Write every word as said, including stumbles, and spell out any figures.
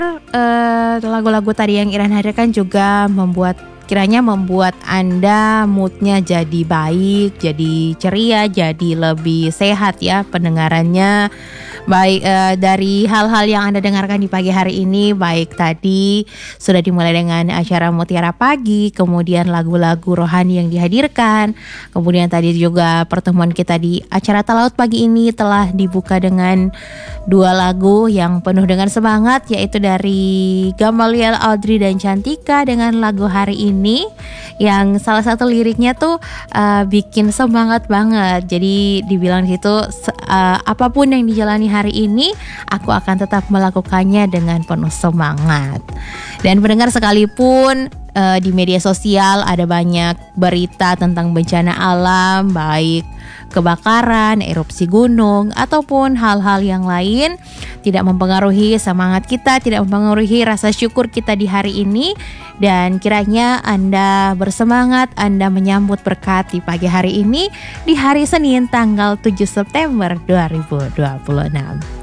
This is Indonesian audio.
Eee, lagu-lagu tadi yang Iren hadirkan juga membuat kiranya membuat Anda mood-nya jadi baik, jadi ceria, jadi lebih sehat ya pendengarannya. Baik, eee, dari hal-hal yang Anda dengarkan di pagi hari ini, baik tadi sudah dimulai dengan acara Mutiara Pagi, kemudian lagu-lagu rohani yang dihadirkan, kemudian tadi juga pertemuan kita di acara Talaut pagi ini telah dibuka dengan dua lagu yang penuh dengan semangat, yaitu dari Gamaliel Audrey dan Cantika dengan lagu Hari Ini, yang salah satu liriknya tuh uh, bikin semangat banget. Jadi dibilang gitu, uh, apapun yang dijalani hari ini, aku akan tetap melakukannya dengan penuh semangat. Dan pendengar sekalipun uh, di media sosial ada banyak berita tentang bencana alam, baik kebakaran, erupsi gunung, ataupun hal-hal yang lain, tidak mempengaruhi semangat kita, tidak mempengaruhi rasa syukur kita di hari ini. Dan kiranya Anda bersemangat, Anda menyambut berkat di pagi hari ini, di hari Senin tanggal tujuh September dua ribu dua puluh enam.